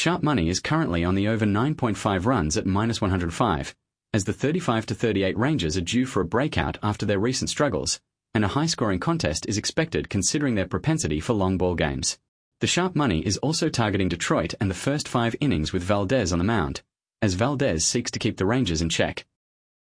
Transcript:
sharp money is currently on the over 9.5 runs at -105, as the 35-38 Rangers are due for a breakout after their recent struggles, and a high-scoring contest is expected considering their propensity for long ball games. The sharp money is also targeting Detroit and the first 5 innings with Valdez on the mound, as Valdez seeks to keep the Rangers in check.